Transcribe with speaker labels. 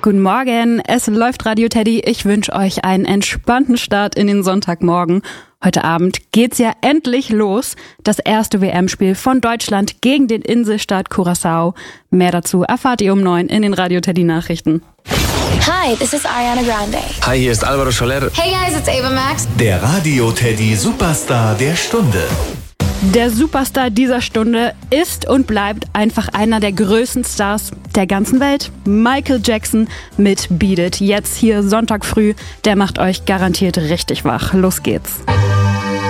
Speaker 1: Guten Morgen, es läuft Radio Teddy. Ich wünsche euch einen entspannten Start in den Sonntagmorgen. Heute Abend geht's ja endlich los. Das erste WM-Spiel von Deutschland gegen den Inselstaat Curaçao. Mehr dazu erfahrt ihr um 9 in den Radio Teddy Nachrichten.
Speaker 2: Hi, this is Ariana Grande.
Speaker 3: Hi, hier ist Alvaro Soler.
Speaker 2: Hey guys, it's Ava Max.
Speaker 4: Der Radio Teddy Superstar der Stunde.
Speaker 1: Der Superstar dieser Stunde ist und bleibt einfach einer der größten Stars der ganzen Welt. Michael Jackson mit Beat It. Jetzt hier Sonntag früh. Der macht euch garantiert richtig wach. Los geht's.